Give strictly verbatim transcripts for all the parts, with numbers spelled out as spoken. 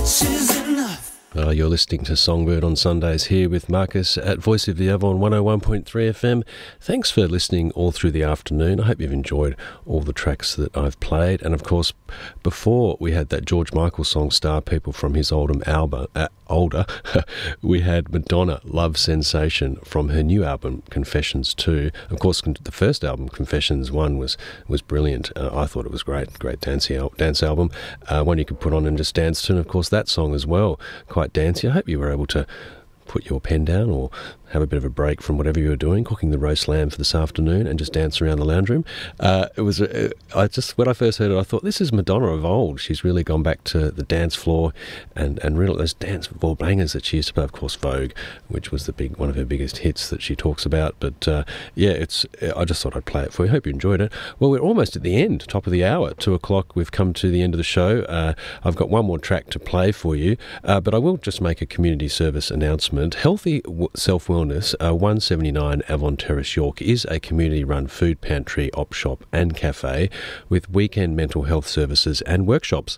Uh, you're listening to Songbird on Sundays here with Marcus at Voice of the Avon one oh one point three F M. Thanks for listening all through the afternoon. I hope you've enjoyed all the tracks that I've played. And of course, before we had that George Michael song, Star People, from his album, album uh, Older, we had Madonna, Love Sensation, from her new album, Confessions two. Of course, the first album, Confessions one, was was brilliant. Uh, I thought it was great, great dance, al- dance album, uh, one you could put on and just dance to. And of course, that song as well, quite dancey. I hope you were able to put your pen down or have a bit of a break from whatever you were doing, cooking the roast lamb for this afternoon, and just dance around the lounge room. Uh, it was, uh, I just, when I first heard it, I thought, this is Madonna of old. She's really gone back to the dance floor and, and really those dance floor bangers that she used to play. Of course, Vogue, which was the big one of her biggest hits that she talks about. But uh, yeah, it's. I just thought I'd play it for you. Hope you enjoyed it. Well, we're almost at the end, top of the hour, two o'clock. We've come to the end of the show. Uh, I've got one more track to play for you, uh, but I will just make a community service announcement. Healthy Self-Wellness, uh, one seventy-nine Avon Terrace, York, is a community-run food pantry, op shop and cafe with weekend mental health services and workshops.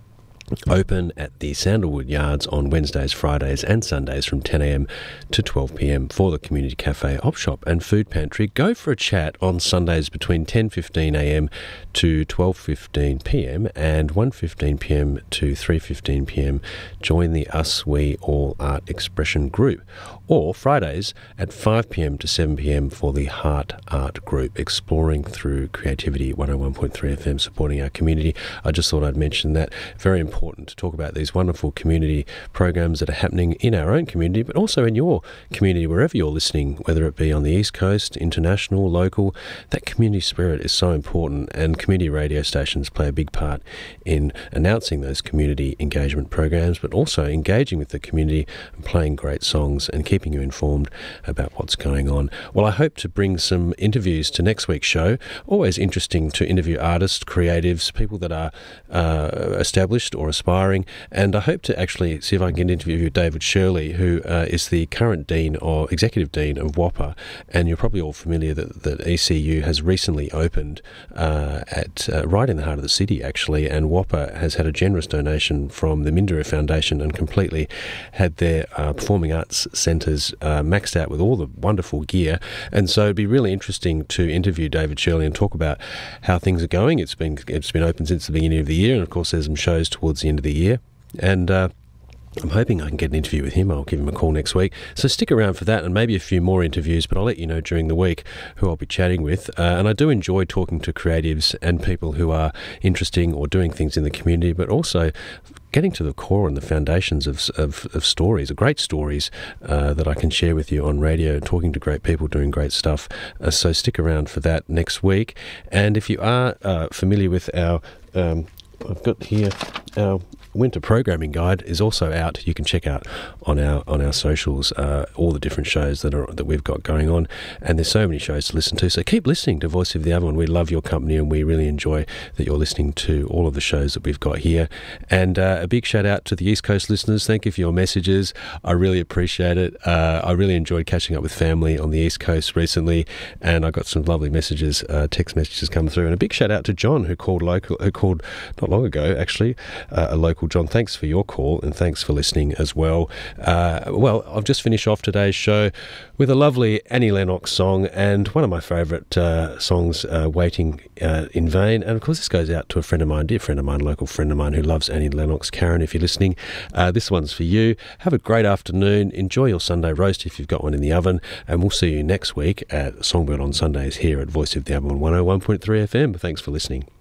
Open at the Sandalwood Yards on Wednesdays, Fridays and Sundays from ten a.m. to twelve p.m. for the community cafe, op shop and food pantry. Go for a chat on Sundays between ten fifteen a.m. to twelve fifteen p.m. and one fifteen p.m. to three fifteen p.m. Join the Us We All Art Expression group. Or Fridays at five p.m. to seven p.m. for the Heart Art group, exploring through creativity. one oh one point three F M, supporting our community. I just thought I'd mention that. Very important. Important to talk about these wonderful community programs that are happening in our own community, but also in your community, wherever you're listening, whether it be on the East Coast, international, local. That community spirit is so important, and community radio stations play a big part in announcing those community engagement programs, but also engaging with the community and playing great songs and keeping you informed about what's going on. Well, I hope to bring some interviews to next week's show. Always interesting to interview artists, creatives, people that are uh, established or aspiring, and I hope to actually see if I can interview David Shirley, who uh, is the current Dean or Executive Dean of WAPA, and you're probably all familiar that, that E C U has recently opened uh, at uh, right in the heart of the city, actually, and WAPA has had a generous donation from the Mindera Foundation and completely had their uh, performing arts centres uh, maxed out with all the wonderful gear, and so it'd be really interesting to interview David Shirley and talk about how things are going. It's been it's been open since the beginning of the year, and of course there's some shows towards the end of the year, and uh, I'm hoping I can get an interview with him. I'll give him a call next week. So stick around for that and maybe a few more interviews, but I'll let you know during the week who I'll be chatting with. Uh, and I do enjoy talking to creatives and people who are interesting or doing things in the community, but also getting to the core and the foundations of of, of stories, great stories uh, that I can share with you on radio, talking to great people doing great stuff. Uh, so stick around for that next week. And if you are uh, familiar with our... Um, I've got here our winter programming guide is also out. You can check out on our on our socials uh, all the different shows that are that we've got going on, and there's so many shows to listen to. So keep listening to Voice of the Avon. We love your company, and we really enjoy that you're listening to all of the shows that we've got here. And uh, a big shout out to the East Coast listeners. Thank you for your messages. I really appreciate it. Uh, I really enjoyed catching up with family on the East Coast recently, and I got some lovely messages, uh, text messages come through. And a big shout out to John, who called local, who called not long ago, actually, uh, a local John. Thanks for your call, and thanks for listening as well. Uh, well, I've just finished off today's show with a lovely Annie Lennox song, and one of my favourite uh, songs, uh, Waiting uh, in Vain. And of course, this goes out to a friend of mine, dear friend of mine, local friend of mine who loves Annie Lennox. Karen, if you're listening, uh, this one's for you. Have a great afternoon. Enjoy your Sunday roast if you've got one in the oven, and we'll see you next week at Songbird on Sundays here at Voice of the Avon one oh one point three F M. Thanks for listening.